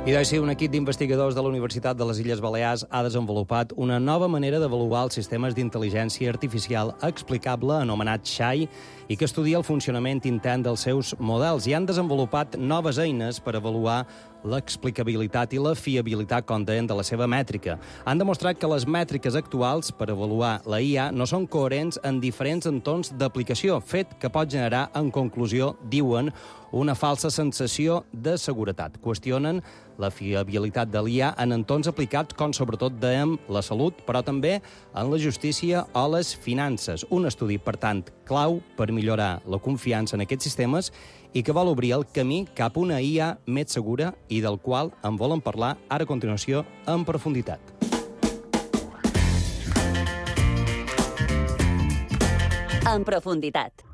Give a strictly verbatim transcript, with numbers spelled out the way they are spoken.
I doncs sí, un equip d'investigadors de la Universitat de les Illes Balears ha desenvolupat una nova manera d'avaluar els sistemes d'intel·ligència artificial explicable anomenat Xai i que estudia el funcionament intern dels seus models i han desenvolupat noves eines per avaluar l'explicabilitat i la fiabilitat, com deien, de la seva mètrica. Han demostrat que les mètriques actuals per avaluar la I A no són coherents en diferents entorns d'aplicació, fet que pot generar, en conclusió, diuen, una falsa sensació de seguretat. Qüestionen la fiabilitat de l'I A en entorns aplicats com, sobretot, dèiem, la salut, però també en la justícia o les finances. Un estudi, per tant, clau per millorar la confiança en aquests sistemes i que vol obrir el camí cap a una I A més segura i del qual en volen parlar ara a continuació en profunditat. En profunditat.